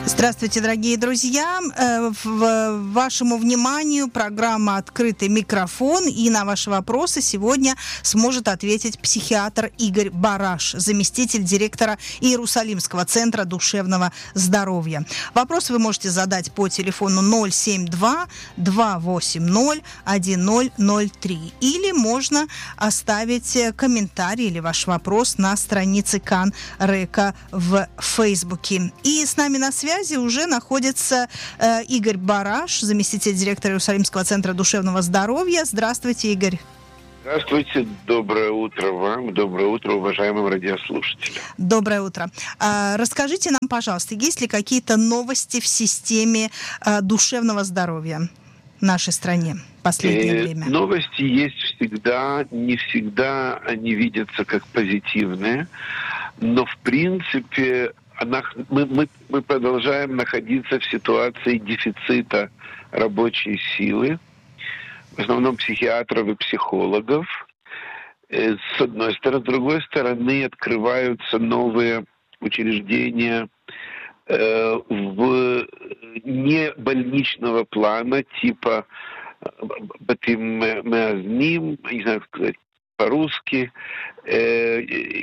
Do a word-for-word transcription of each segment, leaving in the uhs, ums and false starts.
Здравствуйте, дорогие друзья. В вашему вниманию программа «Открытый микрофон». И на ваши вопросы сегодня сможет ответить психиатр Игорь Бараш, заместитель директора Иерусалимского центра душевного здоровья. Вопросы вы можете задать по телефону ноль семь два два восемь ноль один ноль ноль три. Или можно оставить комментарий или ваш вопрос на странице Кан Река в Фейсбуке. И с нами на связи уже находится э, Игорь Бараш, заместитель директора Иерусалимского центра душевного здоровья. Здравствуйте, Игорь. Здравствуйте, доброе утро вам, доброе утро уважаемым радиослушателям. Доброе утро. А, расскажите нам, пожалуйста, есть ли какие-то новости в системе а, душевного здоровья в нашей стране в последнее э, время? Новости есть всегда, не всегда они видятся как позитивные, но в принципе она, мы, мы, мы продолжаем находиться в ситуации дефицита рабочей силы, в основном психиатров и психологов, с одной стороны. С другой стороны, открываются новые учреждения э, в небольничного плана, типа Батим Меазним, не знаю, как сказать по-русски, э,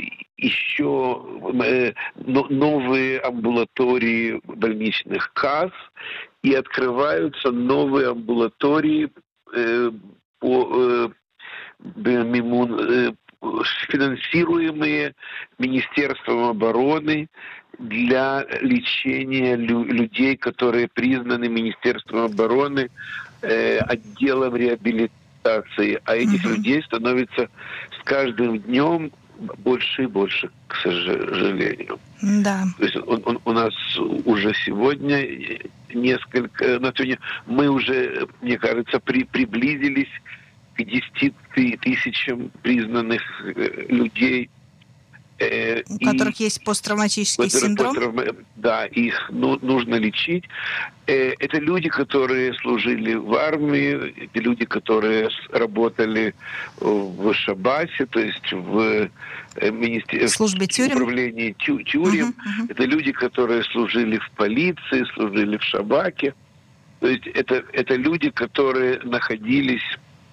еще э, новые амбулатории больничных касс, и открываются новые амбулатории э, по э, мимун, э, финансируемые Министерством обороны для лечения лю- людей, которые признаны Министерством обороны э, отделом реабилитации. А этих uh-huh. людей становится с каждым днем больше и больше, к сожалению. Да. То есть он, он, у нас уже сегодня несколько... Мы уже, мне кажется, при, приблизились к десяти тысячам признанных людей, у которых и, есть посттравматический синдром? Посттравма... Да, их ну, нужно лечить. Это люди, которые служили в армии, это люди, которые работали в Шабасе, то есть в министерстве, службе тюрем, управлении тю- тюрем. Uh-huh, uh-huh. Это люди, которые служили в полиции, служили в Шабаке. То есть это, это люди, которые находились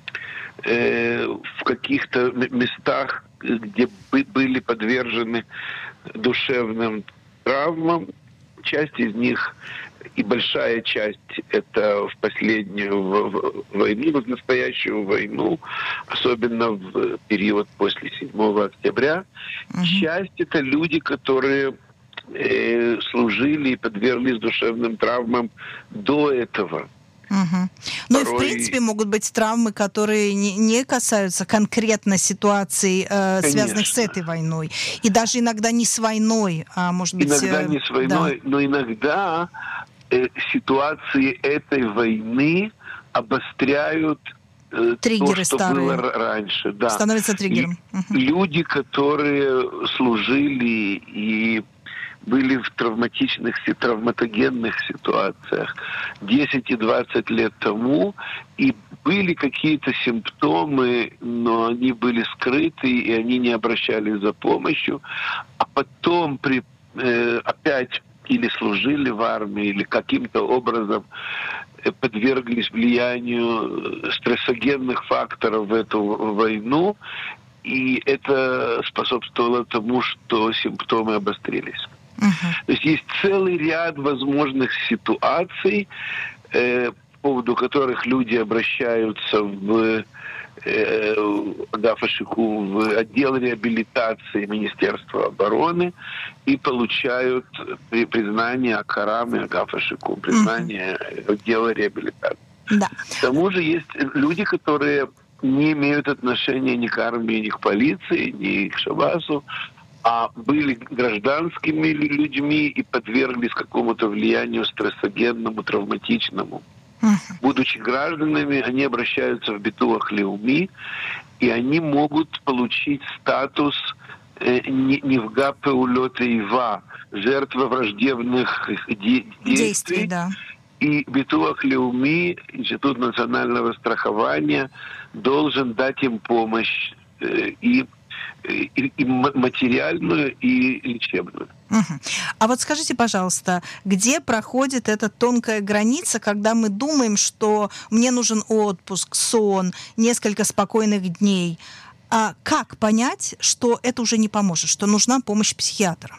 э, в каких-то местах, где были подвержены душевным травмам. Часть из них, и большая часть, это в последнюю войну, в настоящую войну, особенно в период после седьмого октября. Uh-huh. Часть это люди, которые э, служили и подверглись душевным травмам до этого. Угу. Ну Порой... и в принципе могут быть травмы, которые не, не касаются конкретно ситуаций, э, связанных с этой войной. И даже иногда не с войной, а может быть... Иногда не с войной, да. Но иногда э, ситуации этой войны обостряют э, триггеры то, что старые. было раньше. Да. Становятся триггером. И, угу. Люди, которые служили и были в травматичных, травматогенных ситуациях десять и двадцать лет тому, и были какие-то симптомы, но они были скрыты, и они не обращались за помощью, а потом при, э, опять или служили в армии, или каким-то образом подверглись влиянию стрессогенных факторов в эту войну, и это способствовало тому, что симптомы обострились. Uh-huh. То есть есть целый ряд возможных ситуаций, э, по поводу которых люди обращаются в э, Агаф Шику, в отдел реабилитации Министерства обороны и получают при, признание Акарам и Агаф Шику, признание uh-huh. отдела реабилитации. Да. К тому же есть люди, которые не имеют отношения ни к армии, ни к полиции, ни к Шабасу, а были гражданскими людьми и подверглись какому-то влиянию стрессогенному, травматичному. Uh-huh. Будучи гражданами, они обращаются в Битуах Леуми, и они могут получить статус э, Нивга Пеулот Ива, жертва враждебных де- действий. Действий, да. И Битуах Леуми, Институт национального страхования, должен дать им помощь э, и И, и материальную, и лечебную. Мгм. А вот скажите, пожалуйста, где проходит эта тонкая граница, когда мы думаем, что мне нужен отпуск, сон, несколько спокойных дней? А как понять, что это уже не поможет, что нужна помощь психиатра?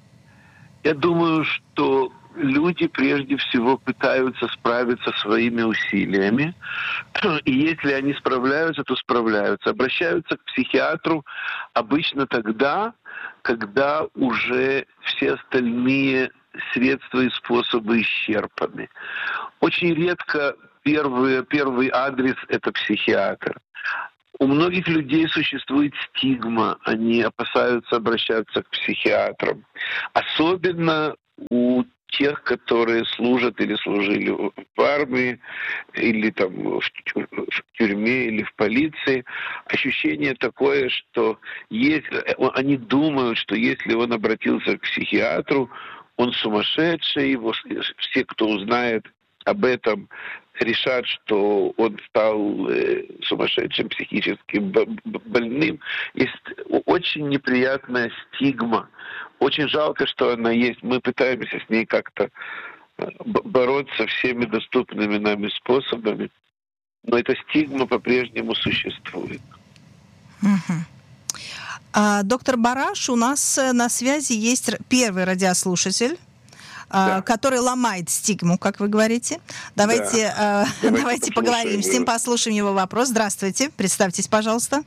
Я думаю, что люди прежде всего пытаются справиться своими усилиями. И если они справляются, то справляются. Обращаются к психиатру обычно тогда, когда уже все остальные средства и способы исчерпаны. Очень редко первый, первый адрес – это психиатр. У многих людей существует стигма, они опасаются обращаться к психиатрам. Особенно у тех, которые служат или служили в армии, или там в тюрьме, или в полиции. Ощущение такое, что если, они думают, что если он обратился к психиатру, он сумасшедший, его, все, кто узнает об этом, решат, что он стал э, сумасшедшим, психически больным. Есть очень неприятная стигма. Очень жалко, что она есть. Мы пытаемся с ней как-то бороться всеми доступными нами способами. Но эта стигма по-прежнему существует. Мгм. А, доктор Бараш, у нас на связи есть первый радиослушатель, да. который ломает стигму, как вы говорите. Давайте, да. э, давайте, давайте поговорим с ним, послушаем его вопрос. Здравствуйте, представьтесь, пожалуйста.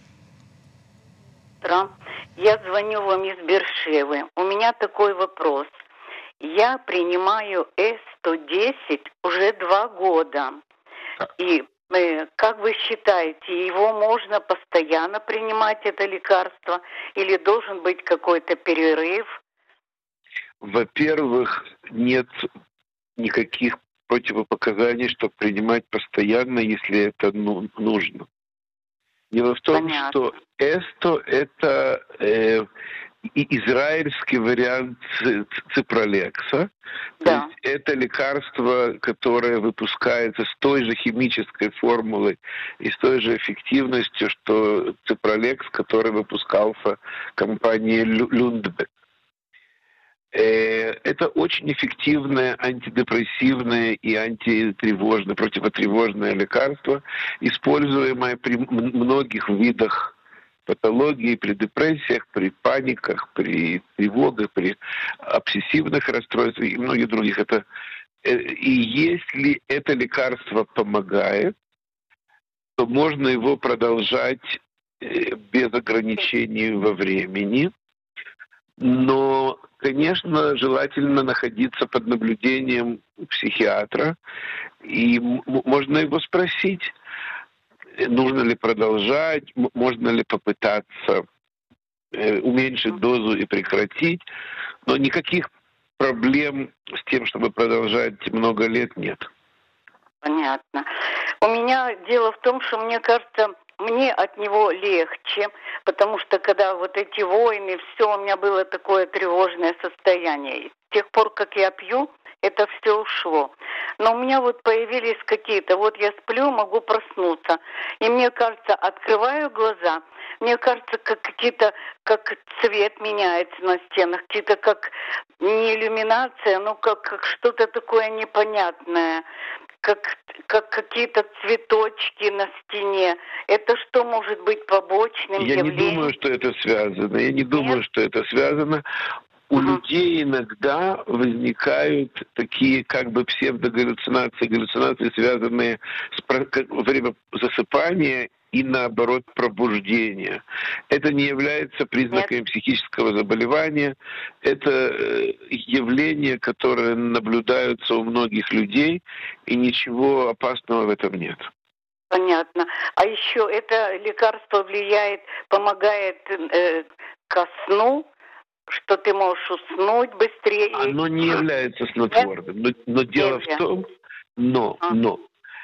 Здравствуйте. Я звоню вам из Бершевы. У меня такой вопрос. Я принимаю эс сто десять уже два года. И э, как вы считаете, его можно постоянно принимать, это лекарство, или должен быть какой-то перерыв? Во-первых, нет никаких противопоказаний, чтобы принимать постоянно, если это ну, нужно. Дело в том, Понятно. что эсто – это э, израильский вариант ципролекса. Да. То есть это лекарство, которое выпускается с той же химической формулой и с той же эффективностью, что ципролекс, который выпускался компанией Люндбек. Это очень эффективное антидепрессивное и антитревожное, противотревожное лекарство, используемое при многих видах патологии, при депрессиях, при паниках, при тревогах, при обсессивных расстройствах и многих других. Это, и если это лекарство помогает, то можно его продолжать без ограничений во времени. Но, конечно, желательно находиться под наблюдением психиатра, и можно его спросить, нужно ли продолжать, можно ли попытаться уменьшить дозу и прекратить, но никаких проблем с тем, чтобы продолжать много лет, нет. Понятно. У меня дело в том, что мне кажется, мне от него легче, потому что когда вот эти войны, все, у меня было такое тревожное состояние. С тех пор, как я пью, это все ушло. Но у меня вот появились какие-то, вот я сплю, могу проснуться. И мне кажется, открываю глаза, мне кажется, как какие-то, как цвет меняется на стенах, какие-то как не иллюминация, но как, как что-то такое непонятное. Как, как какие-то цветочки на стене. Это что может быть побочным Я явлением? Я не думаю, что это связано. Я не думаю, Нет? что это связано. У uh-huh. людей иногда возникают такие как бы псевдогаллюцинации, галлюцинации, связанные с во время засыпания и, наоборот, пробуждения. Это не является признаками Нет. психического заболевания. Это явления, которые наблюдаются у многих людей, и ничего опасного в этом нет. Понятно. А еще это лекарство влияет, помогает э, ко сну, что ты можешь уснуть быстрее. Оно не является снотворным. Но, но дело в том, но, а. но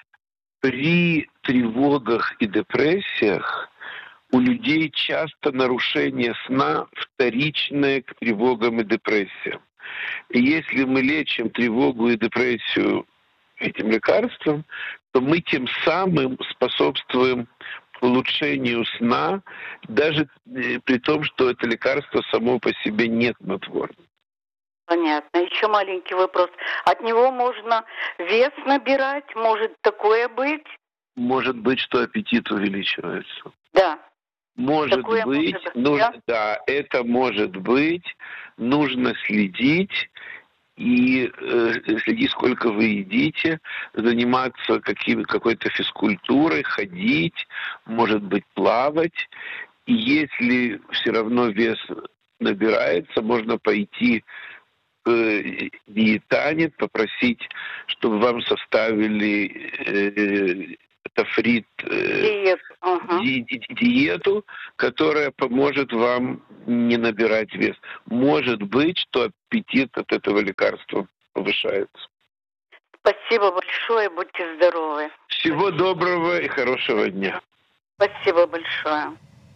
при тревогах и депрессиях у людей часто нарушение сна вторичное к тревогам и депрессиям. И если мы лечим тревогу и депрессию этим лекарством, то мы тем самым способствуем улучшению сна, даже при том, что это лекарство само по себе не снотворное. Понятно. Еще маленький вопрос. От него можно вес набирать? Может такое быть? Может быть, что аппетит увеличивается. Да. Может Такое быть, может быть, нужно, да? да, это может быть. Нужно следить и э, следить, сколько вы едите, заниматься какими, какой-то физкультурой, ходить, может быть, плавать. И если все равно вес набирается, можно пойти к диетане, попросить, чтобы вам составили э, тафрит, э, Диету. Ага. ди- ди- диету, которая поможет вам не набирать вес. Может быть, что аппетит от этого лекарства повышается. Спасибо большое, будьте здоровы. Всего Спасибо. доброго и хорошего дня. Спасибо большое.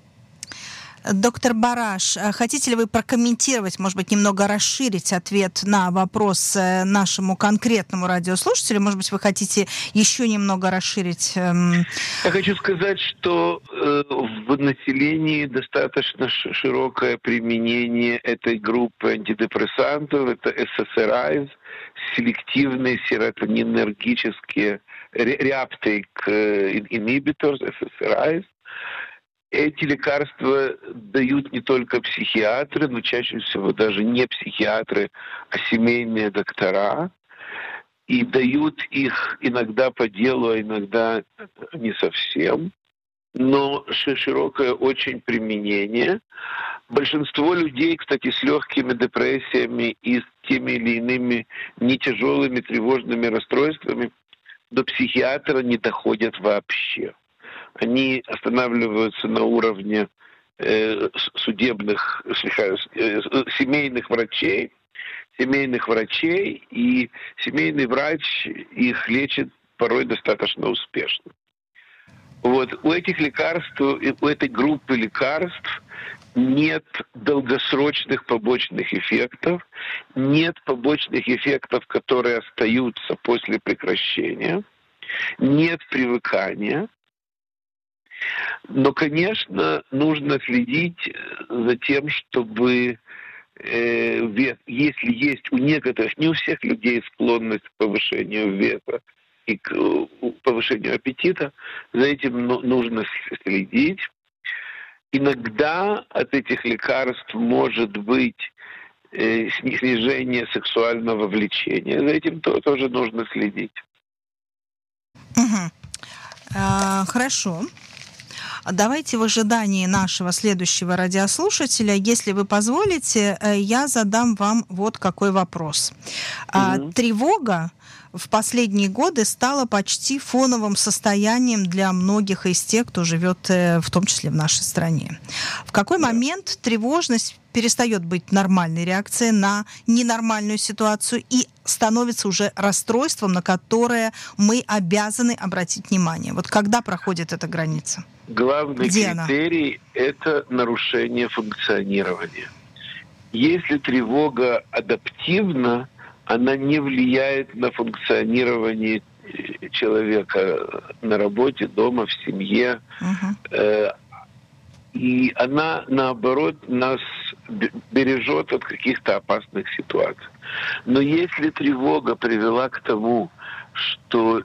Доктор Бараш, хотите ли вы прокомментировать, может быть, немного расширить ответ на вопрос нашему конкретному радиослушателю? Может быть, вы хотите еще немного расширить? Эм... Я хочу сказать, что э, в населении достаточно широкое применение этой группы антидепрессантов. Это эс эс эр айс, селективные серотонинергические reuptake inhibitors, эс эс эр айс. Эти лекарства дают не только психиатры, но чаще всего даже не психиатры, а семейные доктора. И дают их иногда по делу, а иногда не совсем. Но широкое очень применение. Большинство людей, кстати, с легкими депрессиями и с теми или иными нетяжелыми тревожными расстройствами до психиатра не доходят вообще. Они останавливаются на уровне э, судебных, э, семейных врачей, семейных врачей, и семейный врач их лечит порой достаточно успешно. Вот у этих лекарств, у этой группы лекарств нет долгосрочных побочных эффектов, нет побочных эффектов, которые остаются после прекращения, нет привыкания. Но, конечно, нужно следить за тем, чтобы, э, если есть у некоторых, не у всех людей склонность к повышению веса и к повышению аппетита, за этим нужно следить. Иногда от этих лекарств может быть э, снижение сексуального влечения. За этим тоже нужно следить. Угу. А, хорошо. Давайте в ожидании нашего следующего радиослушателя, если вы позволите, я задам вам вот какой вопрос. Mm-hmm. Тревога в последние годы стала почти фоновым состоянием для многих из тех, кто живет в том числе в нашей стране. В какой yeah. момент тревожность перестает быть нормальной реакцией на ненормальную ситуацию и становится уже расстройством, на которое мы обязаны обратить внимание? Вот когда проходит эта граница? Главный Где критерий – это нарушение функционирования. Если тревога адаптивна, она не влияет на функционирование человека на работе, дома, в семье. Uh-huh. И она, наоборот, нас бережет от каких-то опасных ситуаций. Но если тревога привела к тому, что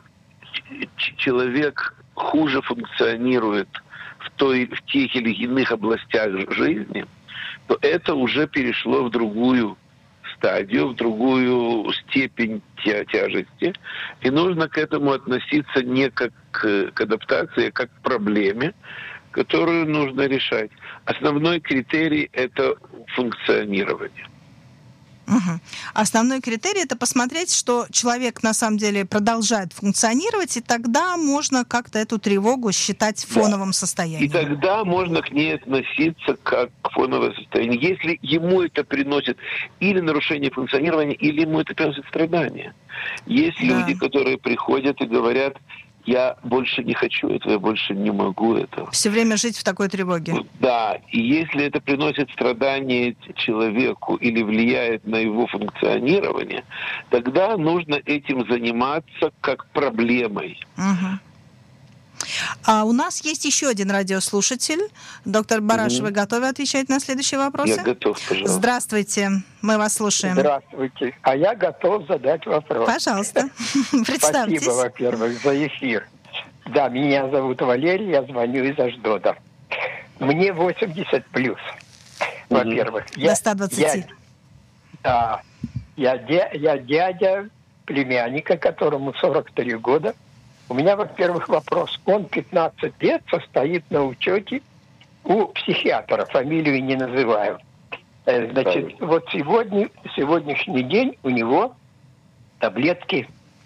человек хуже функционирует в, той, в тех или иных областях жизни, то это уже перешло в другую стадию, в другую степень тя- тяжести. И нужно к этому относиться не как к, к адаптации, а как к проблеме, которую нужно решать. Основной критерий – это функционирование. Угу. Основной критерий – это посмотреть, что человек на самом деле продолжает функционировать, и тогда можно как-то эту тревогу считать фоновым да. состоянием. И тогда можно к ней относиться как к фоновому состоянию. Если ему это приносит или нарушение функционирования, или ему это приносит страдания. Есть да. люди, которые приходят и говорят: я больше не хочу этого, я больше не могу этого. Все время жить в такой тревоге. Да, и если это приносит страдания человеку или влияет на его функционирование, тогда нужно этим заниматься как проблемой. Угу. А у нас есть еще один радиослушатель. Доктор Бараш, mm-hmm. вы готовы отвечать на следующие вопросы? Я готов, пожалуйста. Здравствуйте, мы вас слушаем. Здравствуйте, а я готов задать вопрос. Пожалуйста, представьтесь. Спасибо, во-первых, за эфир. Да, меня зовут Валерий, я звоню из Аждода. Мне восемьдесят плюс, во-первых. Mm-hmm. Я, До ста двадцати. Я, да, я, дя, я дядя племянника, которому сорок три года. У меня, во-первых, вопрос. Он пятнадцать лет состоит на учете у психиатра, фамилию не называю. Значит, да. вот сегодня, сегодняшний день у него таблетки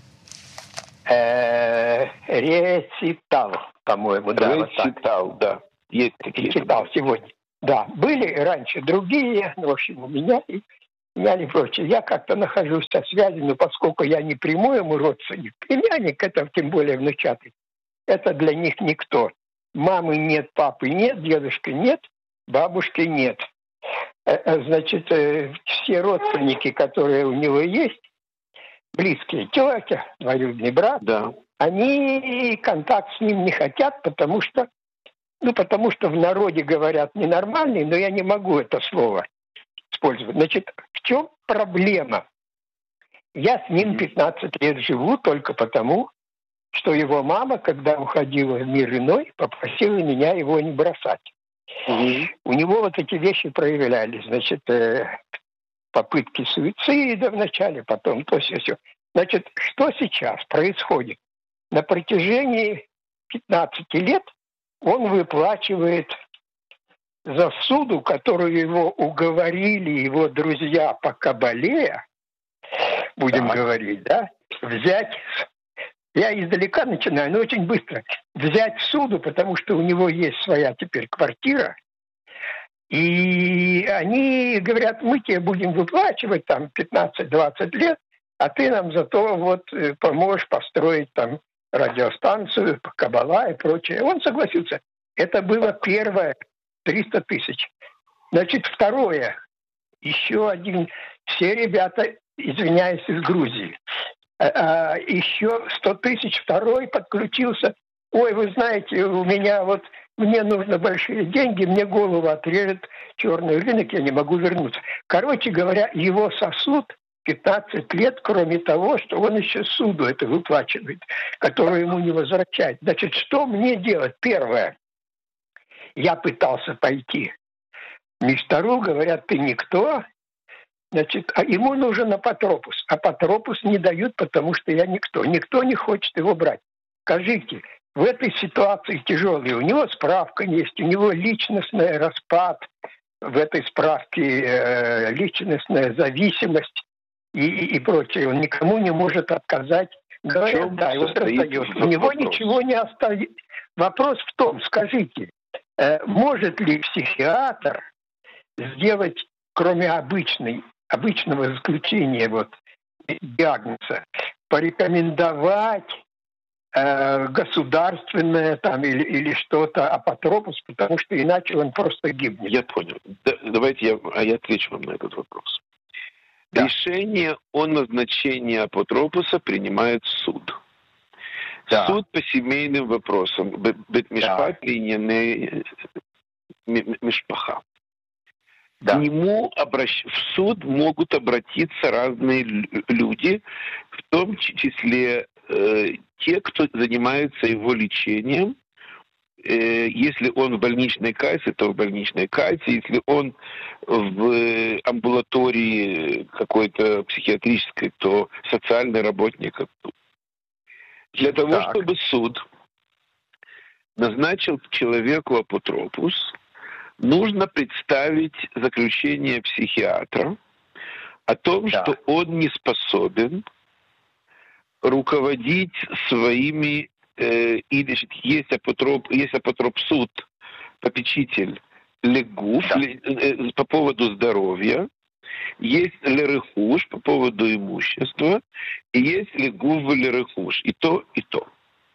э, Рецитал, по-моему. Рецитал, да. Вот да. Есть такие. Рецитал сегодня. Да, были раньше другие, в общем, у меня и я не прочее. Я как-то нахожусь в связи, но поскольку я не прямой ему родственник, племянник, это тем более внучатый, это для них никто. Мамы нет, папы нет, дедушки нет, бабушки нет. Значит, все родственники, которые у него есть, близкие, тетя, двоюродный брат, да. они контакт с ним не хотят, потому что, ну, потому что в народе говорят ненормальный, но я не могу это слово использовать. Значит, в чем проблема? Я с ним пятнадцать лет живу только потому, что его мама, когда уходила в мир иной, попросила меня его не бросать. Mm-hmm. У него вот эти вещи проявлялись. Значит, э, попытки суицида вначале, потом то все, все. Значит, что сейчас происходит? На протяжении пятнадцати лет он выплачивает за суду, которую его уговорили его друзья по кабале, будем так. говорить, да, взять, я издалека начинаю, но очень быстро, взять суду, потому что у него есть своя теперь квартира, и они говорят, мы тебе будем выплачивать там пятнадцать-двадцать лет, а ты нам зато вот поможешь построить там радиостанцию, кабала и прочее. Он согласился. Это было первое. триста тысяч. Значит, второе. Еще один. Все ребята, извиняюсь, из Грузии. А, а, еще сто тысяч. Второй подключился. Ой, вы знаете, у меня вот, мне нужны большие деньги, мне голову отрежет черный рынок, я не могу вернуться. Короче говоря, его сосуд пятнадцать лет, кроме того, что он еще суду это выплачивает, которое ему не возвращает. Значит, что мне делать? Первое. Я пытался пойти к мистеру, говорят, ты никто. Значит, а ему нужен апотропус. Апотропус не дают, потому что я никто. Никто не хочет его брать. Скажите, в этой ситуации тяжелой, у него справка есть, у него личностный распад, в этой справке э, личностная зависимость и, и, и прочее. Он никому не может отказать. Говорят, да, его достает. У него ничего не остается. Вопрос в том, скажите, может ли психиатр сделать, кроме обычной, обычного заключения вот, диагноза, порекомендовать э, государственное там, или, или что-то апотропус, потому что иначе он просто гибнет? Я понял. Да, давайте я, а я отвечу вам на этот вопрос. Да. Решение о назначении апотропуса принимает суд. Да. Суд по семейным вопросам. Бет-мишпат, да. линейный мишпаха. Да. К нему обращ... в суд могут обратиться разные люди, в том числе э, те, кто занимается его лечением. Э, если он в больничной кассе, то в больничной кассе. Если он в амбулатории какой-то психиатрической, то социальный работник. Для того, так. чтобы суд назначил человеку апотропус, нужно представить заключение психиатра о том, да. что он не способен руководить своими... Э, и, значит, есть апотроп, есть апотропсуд, попечитель легуф да. ле, э, по поводу здоровья, есть лерехуш по поводу имущества, и есть легув лерехуш. И то, и то.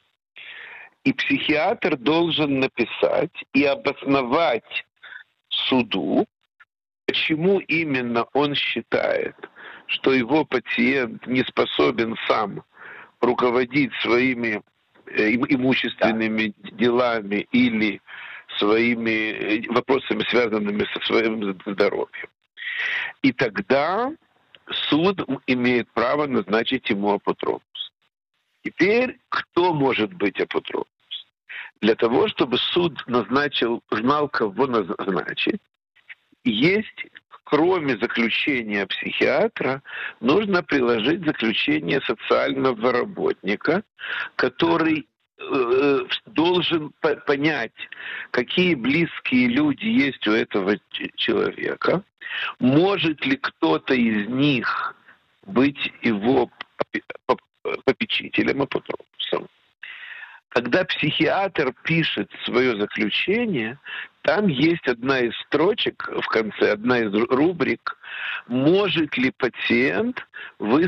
И психиатр должен написать и обосновать суду, почему именно он считает, что его пациент не способен сам руководить своими имущественными делами или своими вопросами, связанными со своим здоровьем. И тогда суд имеет право назначить ему апотропус. Теперь кто может быть апотропус? Для того, чтобы суд назначил, знал, кого назначить, есть, кроме заключения психиатра, нужно приложить заключение социального работника, который э, должен по- понять, какие близкие люди есть у этого человека, может ли кто-то из них быть его попечителем, апотропусом. Когда психиатр пишет свое заключение, там есть одна из строчек в конце, одна из рубрик, может ли пациент высказать